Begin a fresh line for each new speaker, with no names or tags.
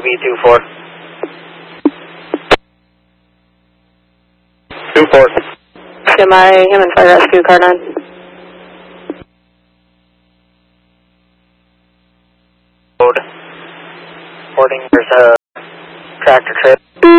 B24. 24.
CMI, Human Fire Rescue, car 9.
Reporting there's a tractor trailer.